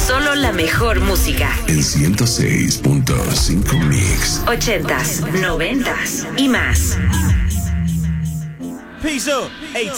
Solo la mejor música. En 106.5 Mix. 80s, 90s y más. Peace up. Hey,